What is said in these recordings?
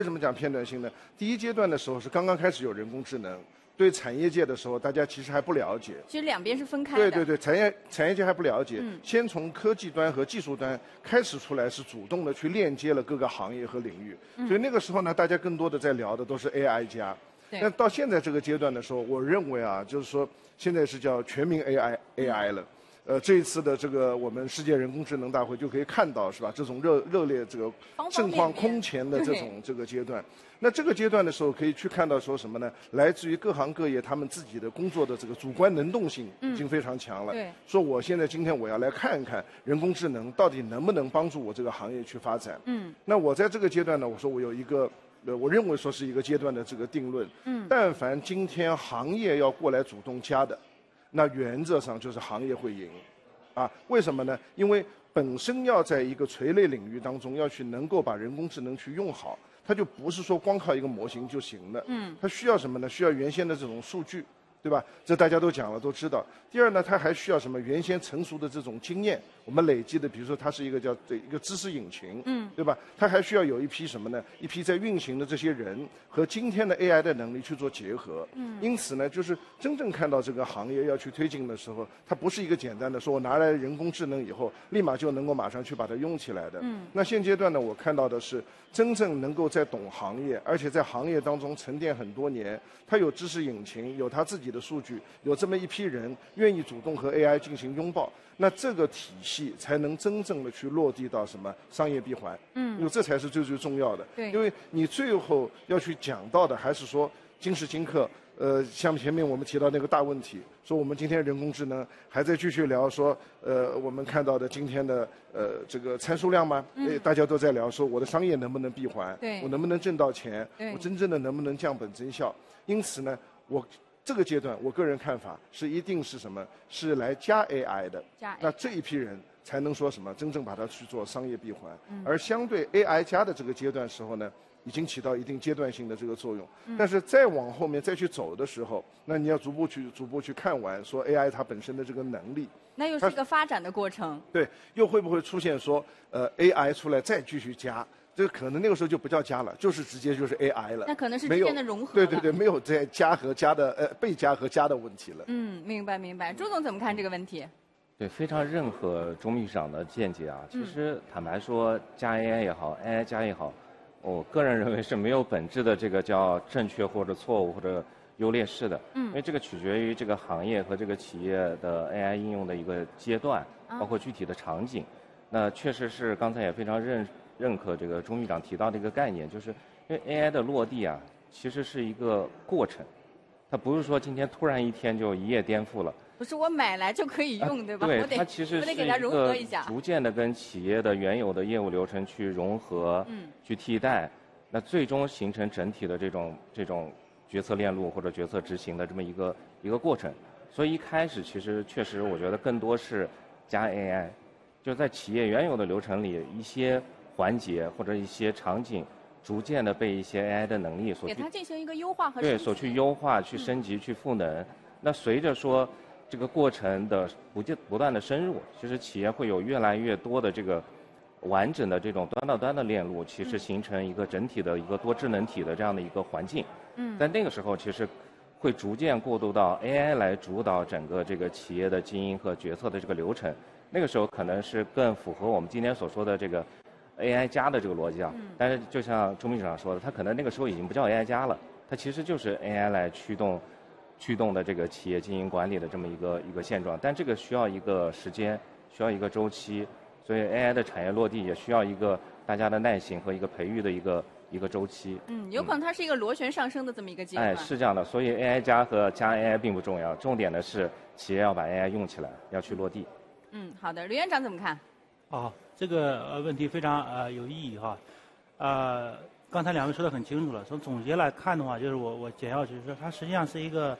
为什么讲片段性呢？第一阶段的时候是刚刚开始有人工智能，对产业界的时候，大家其实还不了解。 其实两边是分开的。 对，产业界还不了解。先从科技端和技术端开始出来，是主动的去链接了各个行业和领域。所以那个时候呢，大家更多的在聊的都是 AI 加。那到现在这个阶段的时候，我认为啊，就是说现在是叫全民 AI 了。这一次的这个我们世界人工智能大会就可以看到，是吧？这种热烈这个盛况空前的这个阶段。那这个阶段的时候，可以去看到说什么呢？来自于各行各业他们自己的工作的这个主观能动性已经非常强了。说我今天我要来看一看人工智能到底能不能帮助我这个行业去发展。那我在这个阶段呢，我说我有一个。我认为说是一个阶段的这个定论。但凡今天行业要过来主动加的，那原则上就是行业会赢，为什么呢？因为本身要在一个垂类领域当中要去能够把人工智能去用好，它就不是说光靠一个模型就行了。它需要什么呢？需要原先的这种数据。对吧？这大家都讲了，都知道。第二呢，它还需要什么？原先成熟的这种经验，我们累积的，比如说它是一个叫一个知识引擎，对吧？它还需要有一批什么呢？一批在运行的这些人和今天的 AI 的能力去做结合。因此呢，就是真正看到这个行业要去推进的时候，它不是一个简单的说我拿来人工智能以后，立马就能够马上去把它用起来的。那现阶段呢，我看到的是真正能够在懂行业，而且在行业当中沉淀很多年，它有知识引擎，有它自己的数据，有这么一批人愿意主动和 AI 进行拥抱，那这个体系才能真正的去落地到什么商业闭环。因为这才是最重要的。因为你最后要去讲到的还是说今时今刻。像前面我们提到那个大问题，说我们今天人工智能还在继续聊说，我们看到的今天的这个参数量吗？大家都在聊说我的商业能不能闭环，我能不能挣到钱，我真正的能不能降本增效？因此呢，我这个阶段我个人看法是一定是什么？是来加 AI 的，那这一批人才能说什么真正把它去做商业闭环，而相对 AI 加的这个阶段时候呢？已经起到一定阶段性的这个作用，但是再往后面再去走的时候，那你要逐步去看完，说 AI 它本身的这个能力， 那又是一个发展的过程。 对，又会不会出现说AI 出来再继续加？这个可能那个时候就不叫加了，就是直接就是 AI 了。 那可能是之间的融合。 对，没有再加和加的被加和加的问题了。 明白。朱总怎么看这个问题？ 对，非常认可钟秘书长的见解啊。其实坦白说，加 AI 也好 ，AI 加也好。我个人认为是没有本质的这个叫正确或者错误或者优劣势的，因为这个取决于这个行业和这个企业的 AI 应用的一个阶段，包括具体的场景。那确实是刚才也非常认可这个钟秘书长提到的一个概念，就是因为 AI 的落地啊，其实是一个过程，它不是说今天突然一天就一夜颠覆了。 不是我买来就可以用，对吧？ 对，它其实是一个逐渐的跟企业的原有的业务流程去融合，去替代，那最终形成整体的这种决策链路或者决策执行的这么一个过程。所以一开始其实确实我觉得更多是加 AI， 就在企业原有的流程里一些环节或者一些场景，逐渐的被一些 AI 的能力所给它进行一个优化和对所去优化、去升级、去赋能。那随着说。这个过程的不断的深入，其实企业会有越来越多的这个完整的这种端到端的链路，其实形成一个整体的一个多智能体的这样的一个环境。在那个时候，其实会逐渐过渡到 AI 来主导整个这个企业的经营和决策的这个流程。那个时候可能是更符合我们今天所说的这个 AI 加的这个逻辑啊。但是就像钟秘书长说的，它可能那个时候已经不叫 AI 加了，它其实就是 AI 来驱动的这个企业经营管理的这么一个现状，但这个需要一个时间，需要一个周期，所以 AI 的产业落地也需要一个大家的耐心和一个培育的一个周期。 有可能它是一个螺旋上升的这么一个阶段。 是这样的，所以 AI 加和加 AI 并不重要，重点的是企业要把 AI 用起来，要去落地。 好的，吕院长怎么看？ 这个问题非常有意义哈。刚才两位说得很清楚了，从总结来看的话，就是我简要就是说，它实际上是一个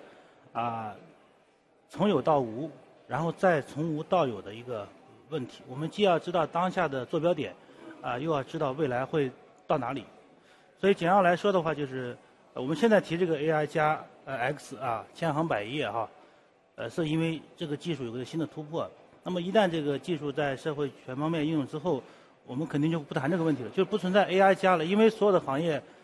从有到无，然后再从无到有的一个问题。我们既要知道当下的坐标点，又要知道未来会到哪里。所以简要来说的话，就是我们现在提这个 AI 加X 千行百业哈，是因为这个技术有个新的突破。那么一旦这个技术在社会全方面应用之后，我们肯定就不谈这个问题了，就不存在 AI 加了，因为所有的行业